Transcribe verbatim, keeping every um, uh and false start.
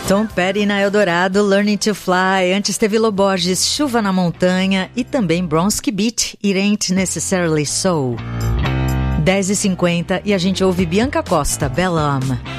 Tom Petty na Eldorado, Learning to Fly. Antes teve Loborges, Chuva na Montanha. E também Bronski Beat, It Ain't Necessarily So. dez e cinquenta e a gente ouve Bianca Costa, Bella Ama.